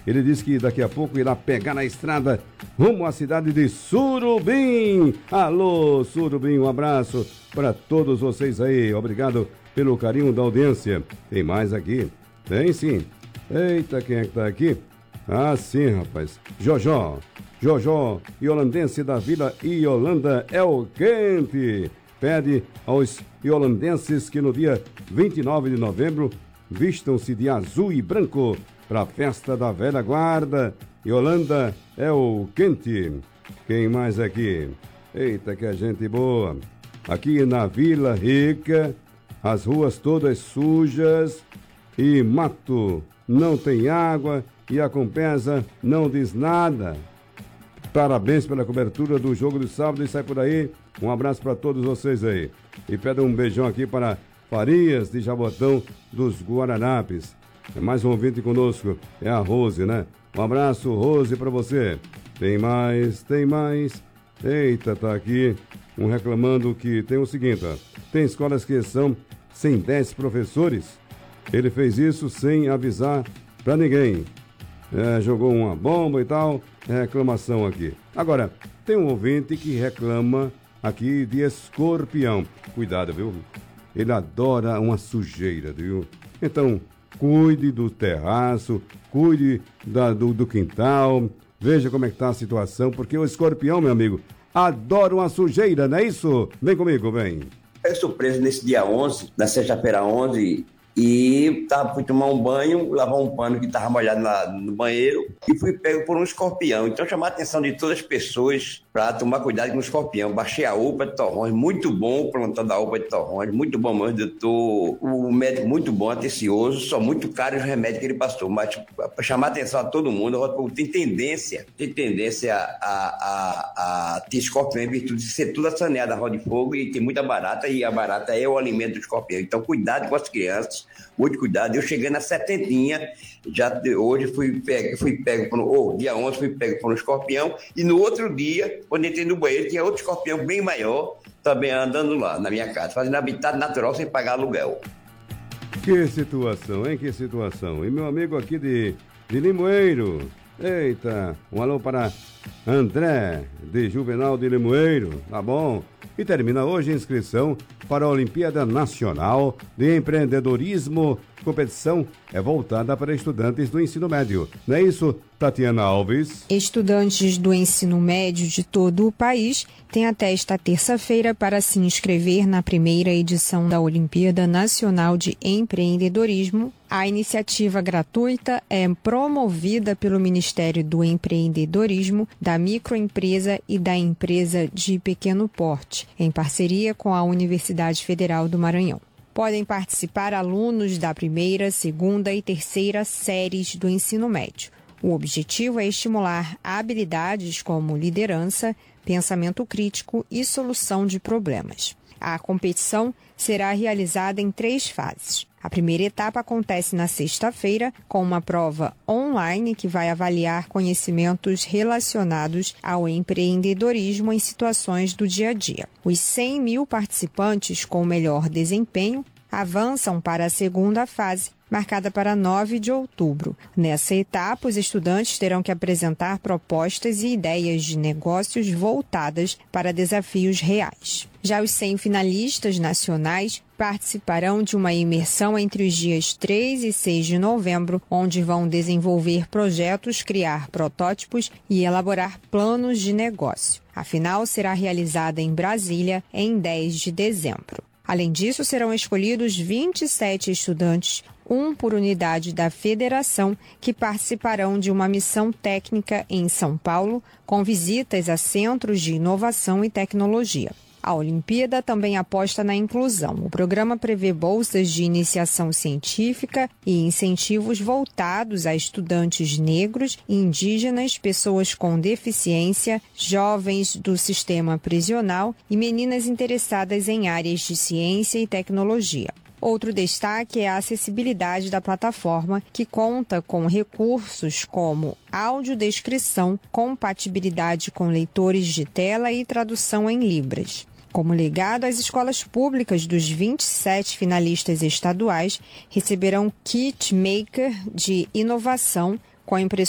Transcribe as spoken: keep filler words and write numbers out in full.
Ele diz que daqui a pouco irá pegar na estrada rumo à cidade de Surubim. Alô, Surubim, um abraço para todos vocês aí. Obrigado pelo carinho da audiência. Tem mais aqui? Tem sim. Eita, quem é que tá aqui? Ah, sim, rapaz. Jojó. Jojó, iolandense da Vila Iolanda é o quente. Pede aos iolandenses que no dia vinte e nove de novembro vistam-se de azul e branco para a festa da velha guarda. Iolanda é o quente. Quem mais aqui? Eita, que gente boa. Aqui na Vila Rica, as ruas todas sujas e mato. Não tem água e a Compesa não diz nada. Parabéns pela cobertura do jogo de sábado e sai por aí. Um abraço para todos vocês aí. E pede um beijão aqui para Farias de Jabotão dos Guararapes. É mais um ouvinte conosco, é a Rose, né? Um abraço, Rose, para você. Tem mais, tem mais. Eita, tá aqui um reclamando que tem o seguinte, ó. Tem escolas que são sem dez professores. Ele fez isso sem avisar para ninguém. É, jogou uma bomba e tal. Reclamação aqui. Agora, tem um ouvinte que reclama aqui de escorpião. Cuidado, viu? Ele adora uma sujeira, viu? Então, cuide do terraço, cuide da, do, do quintal, veja como é que tá a situação, porque o escorpião, meu amigo, adora uma sujeira, não é isso? Vem comigo, vem. Eu estou preso nesse dia onze, na sexta-feira onze, e tava, fui tomar um banho, lavar um pano que estava molhado lá no banheiro e fui pego por um escorpião. Então, chamar a atenção de todas as pessoas para tomar cuidado com o escorpião. Baixei a UPA de Torrões, muito bom o plantão da UPA de Torrões, muito bom, meu doutor, o médico muito bom, atencioso, só muito caro os remédios que ele passou, mas para chamar a atenção a todo mundo, tem tendência, tem tendência a, a, a, a ter escorpião em virtude de ser tudo saneado a roda de fogo e tem muita barata, e a barata é o alimento do escorpião. Então, cuidado com as crianças, muito cuidado. Eu cheguei na setentinha, já hoje fui pego, fui pego por, oh, dia onze fui pego por um escorpião, e no outro dia, quando entrei no banheiro, tinha outro escorpião bem maior, também andando lá na minha casa, fazendo habitat natural sem pagar aluguel. Que situação, hein? Que situação. E meu amigo aqui de, de Limoeiro, eita, um alô para André, de Juvenal de Limoeiro, tá bom? E termina hoje a inscrição para a Olimpíada Nacional de Empreendedorismo. Competição é voltada para estudantes do ensino médio. Não é isso, Tatiana Alves? Estudantes do ensino médio de todo o país têm até esta terça-feira para se inscrever na primeira edição da Olimpíada Nacional de Empreendedorismo. A iniciativa gratuita é promovida pelo Ministério do Empreendedorismo, da Microempresa e da Empresa de Pequeno Porte, em parceria com a Universidade Federal do Maranhão. Podem participar alunos da primeira, segunda e terceira séries do ensino médio. O objetivo é estimular habilidades como liderança, pensamento crítico e solução de problemas. A competição será realizada em três fases. A primeira etapa acontece na sexta-feira, com uma prova online que vai avaliar conhecimentos relacionados ao empreendedorismo em situações do dia a dia. Os cem mil participantes com o melhor desempenho avançam para a segunda fase, marcada para nove de outubro. Nessa etapa, os estudantes terão que apresentar propostas e ideias de negócios voltadas para desafios reais. Já os cem finalistas nacionais participarão de uma imersão entre os dias três e seis de novembro, onde vão desenvolver projetos, criar protótipos e elaborar planos de negócio. A final será realizada em Brasília em dez de dezembro. Além disso, serão escolhidos vinte e sete estudantes, um por unidade da federação, que participarão de uma missão técnica em São Paulo, com visitas a centros de inovação e tecnologia. A Olimpíada também aposta na inclusão. O programa prevê bolsas de iniciação científica e incentivos voltados a estudantes negros, indígenas, pessoas com deficiência, jovens do sistema prisional e meninas interessadas em áreas de ciência e tecnologia. Outro destaque é a acessibilidade da plataforma, que conta com recursos como audiodescrição, compatibilidade com leitores de tela e tradução em libras. Como legado, as escolas públicas dos vinte e sete finalistas estaduais receberão kit maker de inovação com impressões